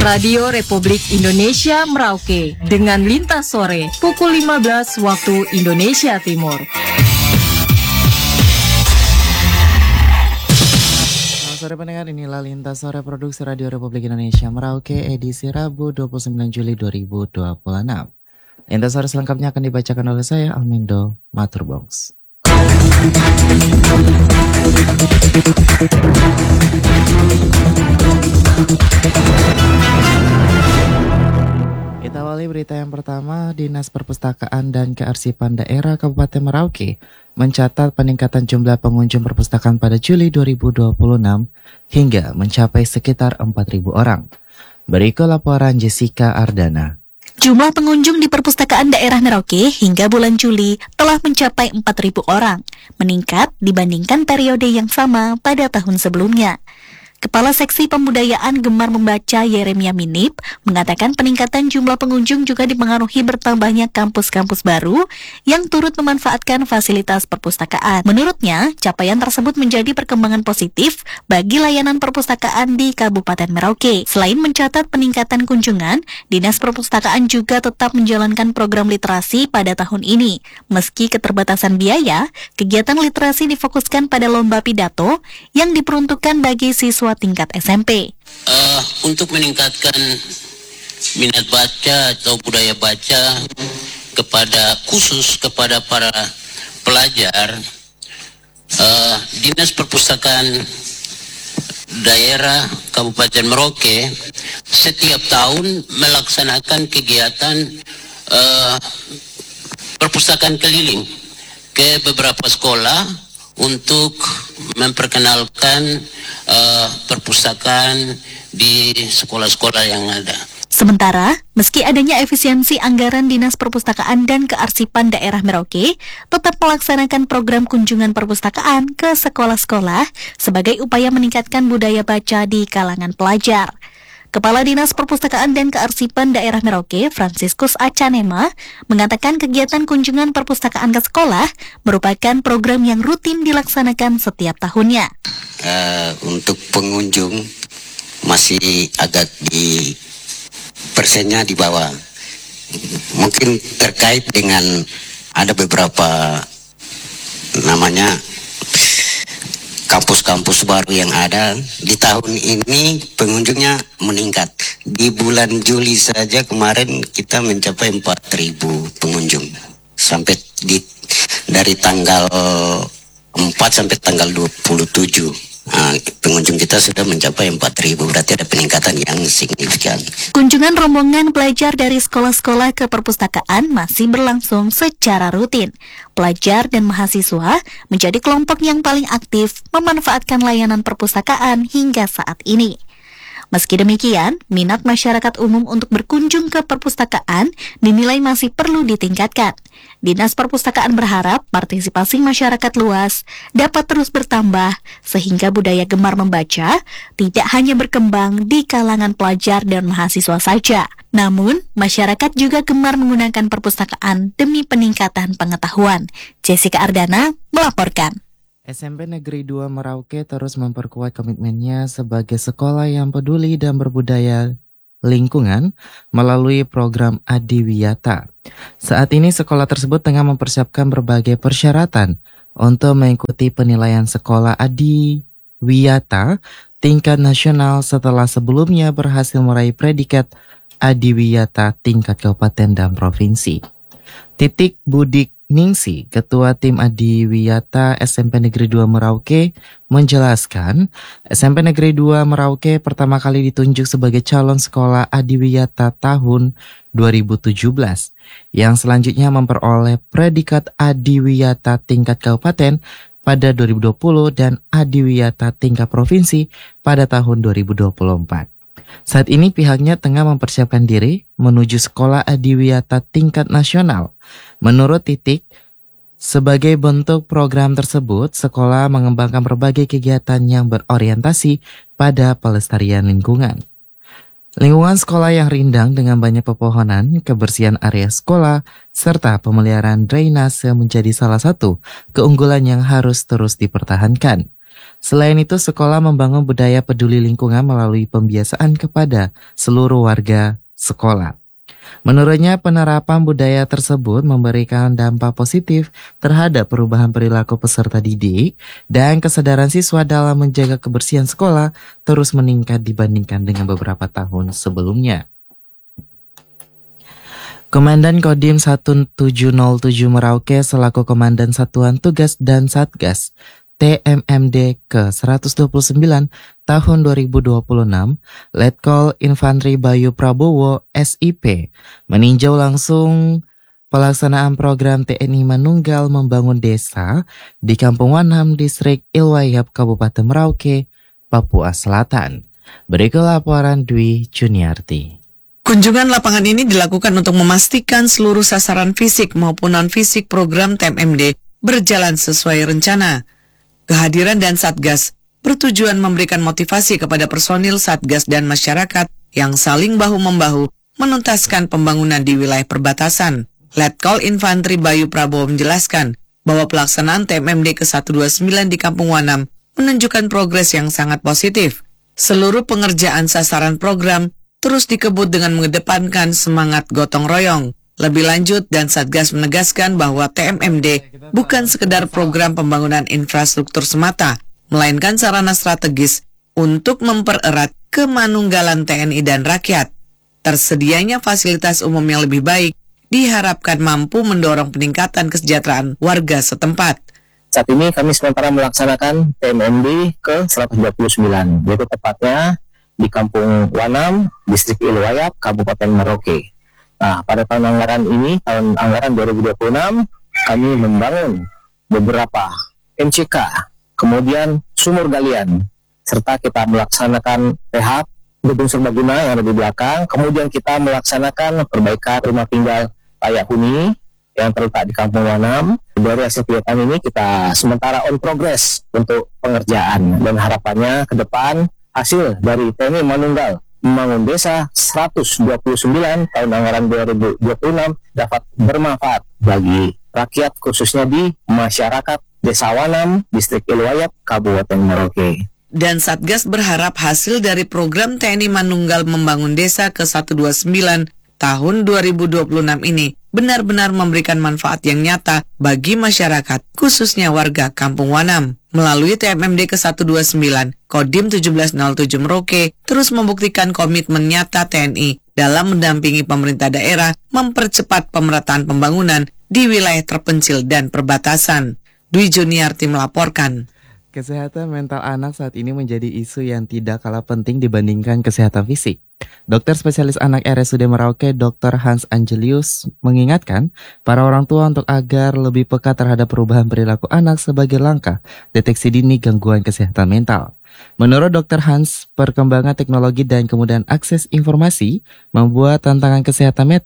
Radio Republik Indonesia Merauke dengan Lintas Sore pukul 15 waktu Indonesia Timur. Selamat sore pendengar, inilah Lintas Sore Produksi Radio Republik Indonesia Merauke edisi Rabu 29 Juli 2026. Lintas Sore selengkapnya akan dibacakan oleh saya Almindo Maturbongs. Kita awali berita yang pertama. Dinas Perpustakaan dan Kearsipan Daerah Kabupaten Merauke mencatat peningkatan jumlah pengunjung perpustakaan pada Juli 2026 hingga mencapai sekitar 4.000 orang. Berikut laporan Jessica Ardana. Jumlah pengunjung di Perpustakaan Daerah Merauke hingga bulan Juli telah mencapai 4.000 orang, meningkat dibandingkan periode yang sama pada tahun sebelumnya. Kepala Seksi Pembudayaan Gemar Membaca Yeremia Minip mengatakan peningkatan jumlah pengunjung juga dipengaruhi bertambahnya kampus-kampus baru yang turut memanfaatkan fasilitas perpustakaan. Menurutnya, capaian tersebut menjadi perkembangan positif bagi layanan perpustakaan di Kabupaten Merauke. Selain mencatat peningkatan kunjungan, Dinas Perpustakaan juga tetap menjalankan program literasi pada tahun ini. Meski keterbatasan biaya, kegiatan literasi difokuskan pada lomba pidato yang diperuntukkan bagi siswa tingkat SMP. Untuk meningkatkan minat baca atau budaya baca khusus kepada para pelajar, Dinas Perpustakaan Daerah Kabupaten Merauke setiap tahun melaksanakan kegiatan perpustakaan keliling ke beberapa sekolah untuk memperkenalkan perpustakaan di sekolah-sekolah yang ada. Sementara, meski adanya efisiensi anggaran Dinas Perpustakaan dan Kearsipan Daerah Merauke, tetap melaksanakan program kunjungan perpustakaan ke sekolah-sekolah sebagai upaya meningkatkan budaya baca di kalangan pelajar. Kepala Dinas Perpustakaan dan Kearsipan Daerah Merauke, Franciscus Acanema, mengatakan kegiatan kunjungan perpustakaan ke sekolah merupakan program yang rutin dilaksanakan setiap tahunnya. Untuk pengunjung masih agak di persennya di bawah. Mungkin terkait dengan ada beberapa namanya kampus-kampus baru yang ada. Di tahun ini pengunjungnya meningkat. Di bulan Juli saja kemarin kita mencapai 4.000 pengunjung. Sampai dari tanggal 4 sampai tanggal 27. Pengunjung kita sudah mencapai 4.000, berarti ada peningkatan yang signifikan. Kunjungan rombongan pelajar dari sekolah-sekolah ke perpustakaan masih berlangsung secara rutin. Pelajar dan mahasiswa menjadi kelompok yang paling aktif memanfaatkan layanan perpustakaan hingga saat ini. Meski demikian, minat masyarakat umum untuk berkunjung ke perpustakaan dinilai masih perlu ditingkatkan. Dinas Perpustakaan berharap partisipasi masyarakat luas dapat terus bertambah sehingga budaya gemar membaca tidak hanya berkembang di kalangan pelajar dan mahasiswa saja. Namun, masyarakat juga gemar menggunakan perpustakaan demi peningkatan pengetahuan. Jessica Ardana melaporkan. SMP Negeri 2 Merauke terus memperkuat komitmennya sebagai sekolah yang peduli dan berbudaya lingkungan melalui program Adiwiyata. Saat ini sekolah tersebut tengah mempersiapkan berbagai persyaratan untuk mengikuti penilaian sekolah Adiwiyata tingkat nasional setelah sebelumnya berhasil meraih predikat Adiwiyata tingkat kabupaten dan provinsi. Titik Budik Ningsi, Ketua Tim Adiwiyata SMP Negeri 2 Merauke, menjelaskan SMP Negeri 2 Merauke pertama kali ditunjuk sebagai calon sekolah Adiwiyata tahun 2017, yang selanjutnya memperoleh predikat Adiwiyata tingkat kabupaten pada 2020 dan Adiwiyata tingkat provinsi pada tahun 2024. Saat ini pihaknya tengah mempersiapkan diri menuju sekolah Adiwiyata tingkat nasional. Menurut Titik, sebagai bentuk program tersebut, sekolah mengembangkan berbagai kegiatan yang berorientasi pada pelestarian lingkungan. Lingkungan sekolah yang rindang dengan banyak pepohonan, kebersihan area sekolah, serta pemeliharaan drainase menjadi salah satu keunggulan yang harus terus dipertahankan. Selain itu, sekolah membangun budaya peduli lingkungan melalui pembiasaan kepada seluruh warga sekolah. Menurutnya, penerapan budaya tersebut memberikan dampak positif terhadap perubahan perilaku peserta didik dan kesadaran siswa dalam menjaga kebersihan sekolah terus meningkat dibandingkan dengan beberapa tahun sebelumnya. Komandan Kodim 1707 Merauke selaku Komandan Satuan Tugas dan Satgas TMMD ke-129 tahun 2026, Letkol Infantri Bayu Prabowo SIP meninjau langsung pelaksanaan program TNI Manunggal membangun desa di Kampung Wanam, Distrik Ilwayap, Kabupaten Merauke, Papua Selatan. Berikut laporan Dwi Juniarti. Kunjungan lapangan ini dilakukan untuk memastikan seluruh sasaran fisik maupun non-fisik program TMMD berjalan sesuai rencana. Kehadiran dan Satgas bertujuan memberikan motivasi kepada personil Satgas dan masyarakat yang saling bahu-membahu menuntaskan pembangunan di wilayah perbatasan. Letkol Infantri Bayu Prabowo menjelaskan bahwa pelaksanaan TMMD ke-129 di Kampung Wanam menunjukkan progres yang sangat positif. Seluruh pengerjaan sasaran program terus dikebut dengan mengedepankan semangat gotong royong. Lebih lanjut, dan Satgas menegaskan bahwa TMMD bukan sekedar program pembangunan infrastruktur semata, melainkan sarana strategis untuk mempererat kemanunggalan TNI dan rakyat. Tersedianya fasilitas umum yang lebih baik diharapkan mampu mendorong peningkatan kesejahteraan warga setempat. Saat ini kami sementara melaksanakan TMMD ke-129, yaitu tepatnya di Kampung Wanam, Distrik Ilwayap, Kabupaten Merauke. Nah, pada tahun anggaran ini, tahun anggaran 2026, kami membangun beberapa MCK, kemudian sumur galian, serta kita melaksanakan rehab gedung serbaguna yang ada di belakang, kemudian kita melaksanakan perbaikan rumah tinggal layak huni yang terletak di Kampung Wanam. Dari hasil kegiatan ini kita sementara on progress untuk pengerjaan, dan harapannya ke depan hasil dari TNI Manunggal membangun desa 129 tahun anggaran 2026 dapat bermanfaat bagi rakyat, khususnya di masyarakat Desa Wanam, Distrik Ilwayap, Kabupaten Merauke. Dan Satgas berharap hasil dari program TNI Manunggal membangun desa ke-129 tahun 2026 ini benar-benar memberikan manfaat yang nyata bagi masyarakat, khususnya warga Kampung Wanam. Melalui TMMD ke-129, Kodim 1707 Merauke terus membuktikan komitmen nyata TNI dalam mendampingi pemerintah daerah mempercepat pemerataan pembangunan di wilayah terpencil dan perbatasan. Dwi Juniarti melaporkan. Kesehatan mental anak saat ini menjadi isu yang tidak kalah penting dibandingkan kesehatan fisik. Dokter spesialis anak RSUD Merauke, Dr. Hans Angelius, mengingatkan para orang tua untuk agar lebih peka terhadap perubahan perilaku anak sebagai langkah deteksi dini gangguan kesehatan mental. Menurut Dr. Hans, perkembangan teknologi dan kemudahan akses informasi membuat tantangan kesehatan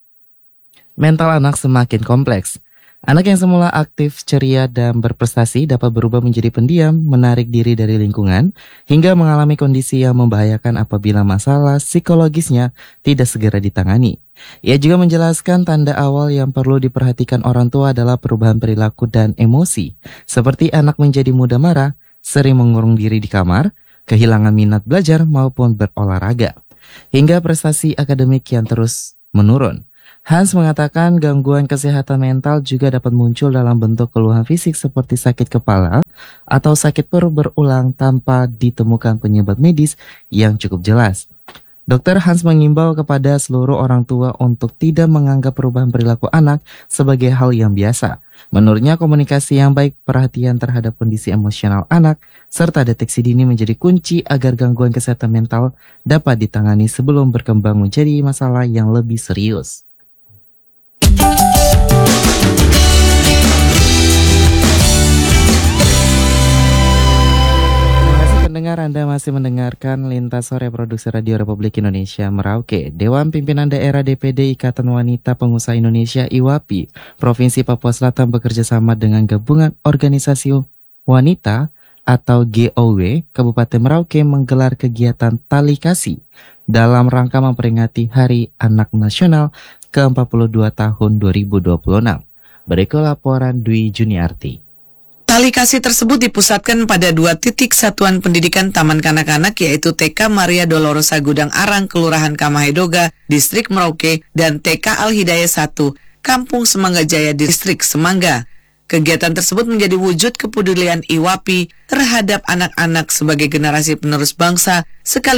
mental anak semakin kompleks. Anak yang semula aktif, ceria, dan berprestasi dapat berubah menjadi pendiam, menarik diri dari lingkungan, hingga mengalami kondisi yang membahayakan apabila masalah psikologisnya tidak segera ditangani. Ia juga menjelaskan tanda awal yang perlu diperhatikan orang tua adalah perubahan perilaku dan emosi, seperti anak menjadi mudah marah, sering mengurung diri di kamar, kehilangan minat belajar maupun berolahraga, hingga prestasi akademik yang terus menurun. Hans mengatakan gangguan kesehatan mental juga dapat muncul dalam bentuk keluhan fisik seperti sakit kepala atau sakit perut berulang tanpa ditemukan penyebab medis yang cukup jelas. Dr. Hans mengimbau kepada seluruh orang tua untuk tidak menganggap perubahan perilaku anak sebagai hal yang biasa. Menurutnya, komunikasi yang baik, perhatian terhadap kondisi emosional anak, serta deteksi dini menjadi kunci agar gangguan kesehatan mental dapat ditangani sebelum berkembang menjadi masalah yang lebih serius. Pendengar, Anda masih mendengarkan Lintas Sore Produksi Radio Republik Indonesia Merauke. Dewan Pimpinan Daerah DPD Ikatan Wanita Pengusaha Indonesia IWAPI Provinsi Papua Selatan bekerjasama dengan Gabungan Organisasi Wanita atau GOW Kabupaten Merauke menggelar kegiatan Tali Kasih dalam rangka memperingati Hari Anak Nasional ke-42 tahun 2026. Berikut laporan Dwi Juniarti. Tali kasih tersebut dipusatkan pada 2 titik satuan pendidikan taman kanak-kanak, yaitu TK Maria Dolorosa Gudang Arang, Kelurahan Kamahedoga, Distrik Merauke, dan TK Al-Hidayah 1, Kampung Semangga Jaya, Distrik Semangga. Kegiatan tersebut menjadi wujud kepedulian IWAPI terhadap anak-anak sebagai generasi penerus bangsa, sekaligus